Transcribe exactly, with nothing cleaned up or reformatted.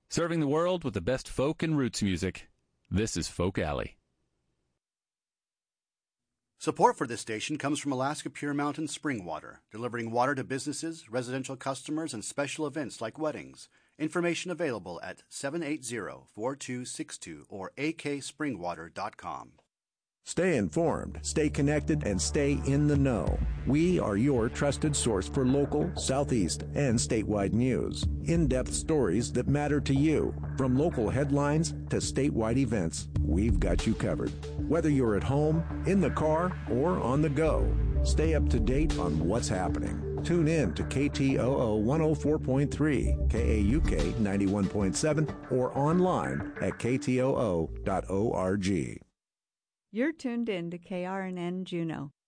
Serving the world with the best folk and roots music. This is Folk Alley. Support for this station comes from Alaska Pure Mountain Spring Water, delivering water to businesses, residential customers, and special events like weddings. Information available at seven eight zero, four two six two or a k spring water dot com. Stay informed, stay connected, and stay in the know. We are your trusted source for local, Southeast, and statewide news. In-depth stories that matter to you. From local headlines to statewide events, we've got you covered. Whether you're at home, in the car, or on the go, stay up to date on what's happening. Tune in to K T O O one oh four point three, K A U K ninety-one point seven, or online at k t o o dot org. You're tuned in to K R N N Juneau,